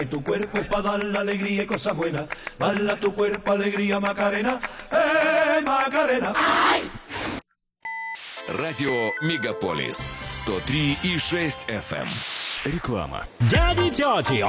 Tu cuerpo es para dar la alegría y cosas buenas. Bala tu cuerpo alegría, Macarena. Macarena. Радио Мегаполис 103,6 FM. Реклама. Дяди, тети,